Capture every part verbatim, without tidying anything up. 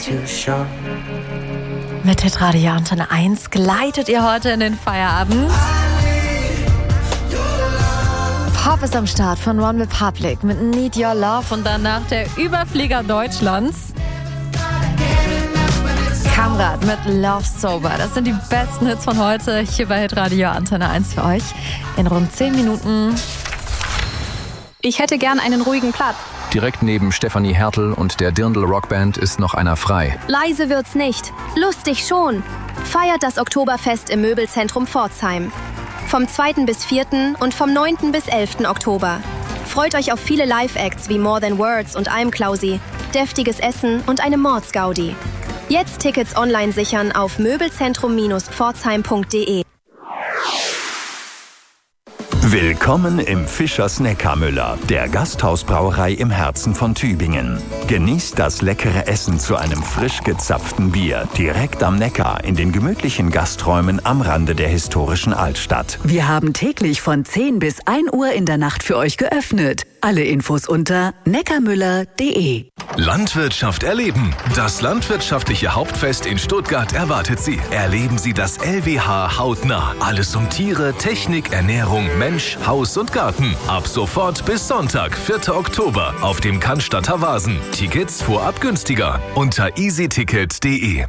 Mit Hitradio Antenne eins gleitet ihr heute in den Feierabend. Pop ist am Start von One Republic mit Need Your Love und danach der Überflieger Deutschlands. Kamrat mit Love Sober. Das sind die besten Hits von heute hier bei Hitradio Antenne eins für euch. In rund zehn Minuten. Ich hätte gern einen ruhigen Platz. Direkt neben Stefanie Hertel und der Dirndl Rockband ist noch einer frei. Leise wird's nicht, lustig schon. Feiert das Oktoberfest im Möbelzentrum Pforzheim. Vom zweiten bis vierten und vom neunten bis elften Oktober. Freut euch auf viele Live-Acts wie More Than Words und I'm Klausi, deftiges Essen und eine Mordsgaudi. Jetzt Tickets online sichern auf möbelzentrum Pforzheim punkt de. Willkommen im Fischers Neckarmüller, der Gasthausbrauerei im Herzen von Tübingen. Genießt das leckere Essen zu einem frisch gezapften Bier direkt am Neckar in den gemütlichen Gasträumen am Rande der historischen Altstadt. Wir haben täglich von zehn bis ein Uhr in der Nacht für euch geöffnet. Alle Infos unter neckarmüller punkt de. Landwirtschaft erleben. Das landwirtschaftliche Hauptfest in Stuttgart erwartet Sie. Erleben Sie das L W H hautnah. Alles um Tiere, Technik, Ernährung, Mensch, Haus und Garten. Ab sofort bis Sonntag, vierten Oktober auf dem Cannstatter Vasen. Tickets vorab günstiger unter easyticket punkt de.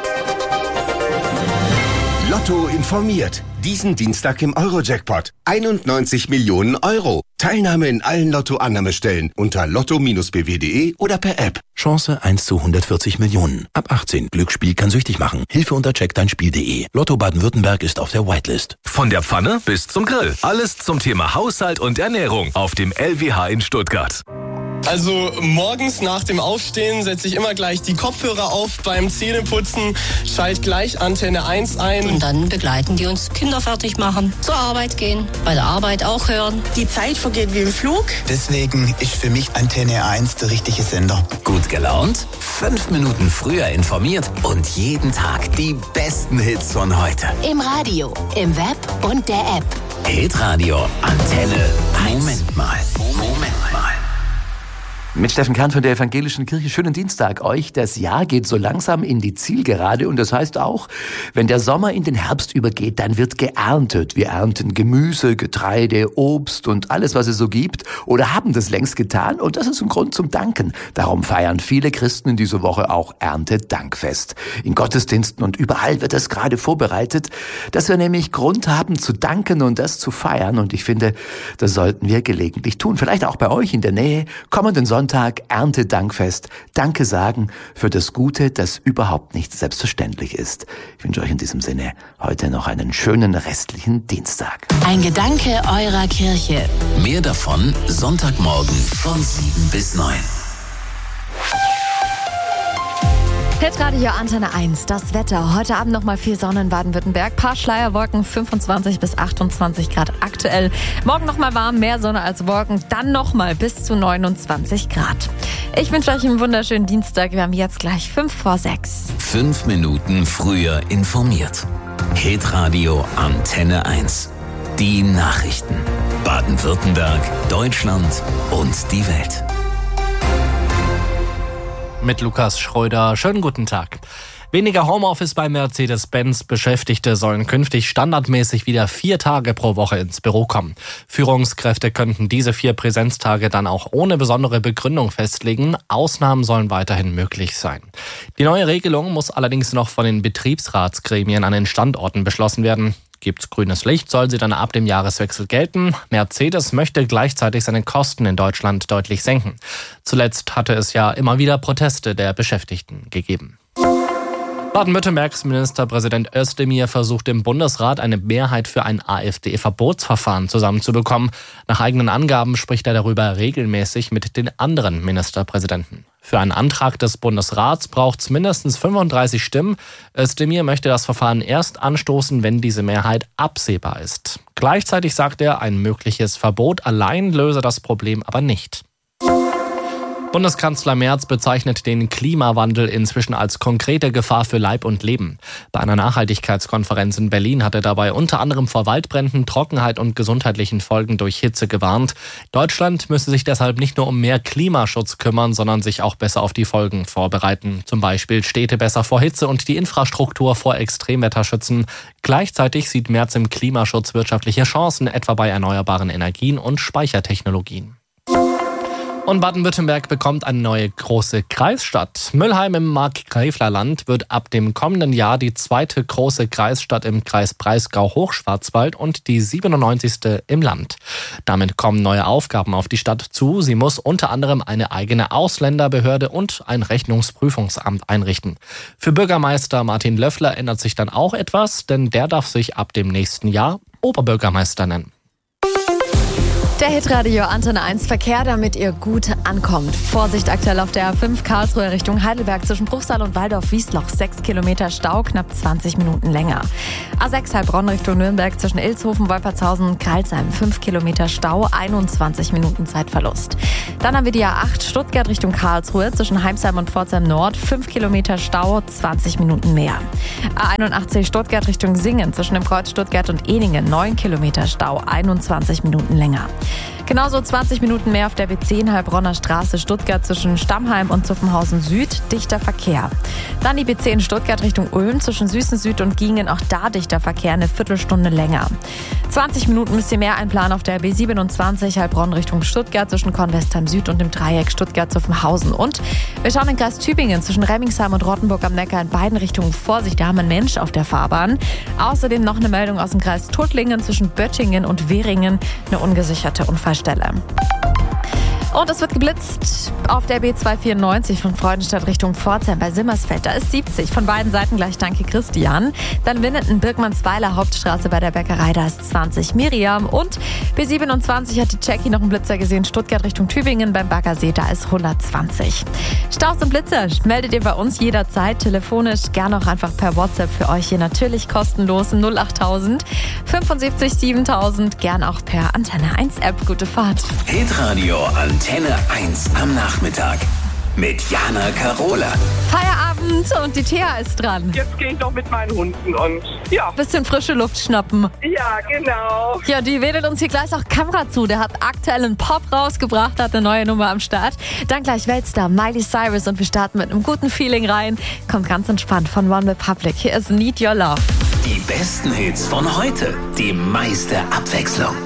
Lotto informiert. Diesen Dienstag im Euro-Jackpot. einundneunzig Millionen Euro. Teilnahme in allen Lotto-Annahmestellen unter lotto Bindestrich b w punkt de oder per App. Chance eins zu hundertvierzig Millionen. Ab achtzehn. Glücksspiel kann süchtig machen. Hilfe unter check dein spiel punkt de. Lotto Baden-Württemberg ist auf der Whitelist. Von der Pfanne bis zum Grill. Alles zum Thema Haushalt und Ernährung auf dem L W H in Stuttgart. Also morgens nach dem Aufstehen setze ich immer gleich die Kopfhörer auf beim Zähneputzen, schalte gleich Antenne eins ein. Und dann begleiten die uns, Kinder fertig machen, zur Arbeit gehen, bei der Arbeit auch hören. Die Zeit vergeht wie im Flug. Deswegen ist für mich Antenne eins der richtige Sender. Gut gelaunt, fünf Minuten früher informiert und jeden Tag die besten Hits von heute. Im Radio, im Web und der App. Hitradio Antenne eins. Moment mal, Moment mal. Mit Steffen Kern von der Evangelischen Kirche. Schönen Dienstag euch. Das Jahr geht so langsam in die Zielgerade und das heißt auch, wenn der Sommer in den Herbst übergeht, dann wird geerntet. Wir ernten Gemüse, Getreide, Obst und alles, was es so gibt oder haben das längst getan und das ist ein Grund zum Danken. Darum feiern viele Christen in dieser Woche auch Erntedankfest. In Gottesdiensten und überall wird das gerade vorbereitet, dass wir nämlich Grund haben zu danken und das zu feiern und ich finde, das sollten wir gelegentlich tun. Vielleicht auch bei euch in der Nähe. Kommenden Sonntag Erntedankfest. Danke sagen für das Gute, das überhaupt nicht selbstverständlich ist. Ich wünsche euch in diesem Sinne heute noch einen schönen restlichen Dienstag. Ein Gedanke eurer Kirche. Mehr davon Sonntagmorgen von sieben bis neun. Hitradio Antenne eins, das Wetter. Heute Abend nochmal viel Sonne in Baden-Württemberg. Paar Schleierwolken, fünfundzwanzig bis achtundzwanzig Grad aktuell. Morgen nochmal warm, mehr Sonne als Wolken. Dann nochmal bis zu neunundzwanzig Grad. Ich wünsche euch einen wunderschönen Dienstag. Wir haben jetzt gleich fünf vor sechs. Fünf Minuten früher informiert. Hitradio Antenne eins. Die Nachrichten. Baden-Württemberg, Deutschland und die Welt. Mit Lukas Schröder. Schönen guten Tag. Weniger Homeoffice bei Mercedes-Benz. Beschäftigte sollen künftig standardmäßig wieder vier Tage pro Woche ins Büro kommen. Führungskräfte könnten diese vier Präsenztage dann auch ohne besondere Begründung festlegen. Ausnahmen sollen weiterhin möglich sein. Die neue Regelung muss allerdings noch von den Betriebsratsgremien an den Standorten beschlossen werden. Gibt's grünes Licht, soll sie dann ab dem Jahreswechsel gelten. Mercedes möchte gleichzeitig seine Kosten in Deutschland deutlich senken. Zuletzt hatte es ja immer wieder Proteste der Beschäftigten gegeben. Baden-Württembergs Ministerpräsident Özdemir versucht im Bundesrat eine Mehrheit für ein AfD-Verbotsverfahren zusammenzubekommen. Nach eigenen Angaben spricht er darüber regelmäßig mit den anderen Ministerpräsidenten. Für einen Antrag des Bundesrats braucht es mindestens fünfunddreißig Stimmen. Özdemir möchte das Verfahren erst anstoßen, wenn diese Mehrheit absehbar ist. Gleichzeitig sagt er, ein mögliches Verbot allein löse das Problem aber nicht. Bundeskanzler Merz bezeichnet den Klimawandel inzwischen als konkrete Gefahr für Leib und Leben. Bei einer Nachhaltigkeitskonferenz in Berlin hat er dabei unter anderem vor Waldbränden, Trockenheit und gesundheitlichen Folgen durch Hitze gewarnt. Deutschland müsse sich deshalb nicht nur um mehr Klimaschutz kümmern, sondern sich auch besser auf die Folgen vorbereiten. Zum Beispiel Städte besser vor Hitze und die Infrastruktur vor Extremwetter schützen. Gleichzeitig sieht Merz im Klimaschutz wirtschaftliche Chancen, etwa bei erneuerbaren Energien und Speichertechnologien. Und Baden-Württemberg bekommt eine neue große Kreisstadt. Müllheim im Markgräflerland wird ab dem kommenden Jahr die zweite große Kreisstadt im Kreis Breisgau-Hochschwarzwald und die siebenundneunzigste im Land. Damit kommen neue Aufgaben auf die Stadt zu. Sie muss unter anderem eine eigene Ausländerbehörde und ein Rechnungsprüfungsamt einrichten. Für Bürgermeister Martin Löffler ändert sich dann auch etwas, denn der darf sich ab dem nächsten Jahr Oberbürgermeister nennen. Der Hitradio Antenne eins Verkehr, damit ihr gut ankommt. Vorsicht aktuell auf der A fünf Karlsruhe Richtung Heidelberg zwischen Bruchsal und Waldorf-Wiesloch. sechs Kilometer Stau, knapp zwanzig Minuten länger. A sechs Heilbronn Richtung Nürnberg zwischen Ilshofen, Wolpertshausen und Kreilsheim. fünf Kilometer Stau, einundzwanzig Minuten Zeitverlust. Dann haben wir die A acht Stuttgart Richtung Karlsruhe zwischen Heimsheim und Pforzheim Nord. fünf Kilometer Stau, zwanzig Minuten mehr. A einundachtzig Stuttgart Richtung Singen zwischen dem Kreuz Stuttgart und Ehningen. neun Kilometer Stau, einundzwanzig Minuten länger. Genauso zwanzig Minuten mehr auf der B zehn Heilbronner Straße Stuttgart zwischen Stammheim und Zuffenhausen Süd, dichter Verkehr. Dann die B zehn Stuttgart Richtung Ulm zwischen Süßen Süd und Giengen, auch da dichter Verkehr, eine Viertelstunde länger. zwanzig Minuten müsst ihr mehr einplanen auf der B siebenundzwanzig Heilbronn Richtung Stuttgart zwischen Kornwestheim Süd und dem Dreieck Stuttgart-Zuffenhausen. Und wir schauen in Kreis Tübingen zwischen Remmingsheim und Rottenburg am Neckar in beiden Richtungen. Vorsicht, da haben wir einen Mensch auf der Fahrbahn. Außerdem noch eine Meldung aus dem Kreis Tuttlingen zwischen Böttingen und Währingen, eine ungesicherte Unfallstelle. Und es wird geblitzt auf der B zweihundertvierundneunzig von Freudenstadt Richtung Pforzheim bei Simmersfeld. Da ist siebzig, von beiden Seiten gleich danke Christian. Dann Winnenden, Birkmannsweiler Hauptstraße bei der Bäckerei, da ist zwanzig Miriam. Und B siebenundzwanzig hat die Jackie noch einen Blitzer gesehen, Stuttgart Richtung Tübingen beim Baggersee, da ist hundertzwanzig. Staus und Blitzer meldet ihr bei uns jederzeit, telefonisch, gerne auch einfach per WhatsApp für euch hier natürlich kostenlos null achttausend fünfundsiebzig siebentausend, gern auch per Antenne eins App. Gute Fahrt. Hitradio Antenne eins am Nachmittag mit Jana Karola. Feierabend und die Thea ist dran. Jetzt gehe ich noch mit meinen Hunden und ja. Bisschen frische Luft schnappen. Ja, genau. Ja, die wedelt uns hier gleich auch Kamera zu. Der hat aktuell einen Pop rausgebracht, hat eine neue Nummer am Start. Dann gleich Weltstar Miley Cyrus und wir starten mit einem guten Feeling rein. Kommt ganz entspannt von One Republic. Hier ist Need Your Love. Die besten Hits von heute. Die meiste Abwechslung.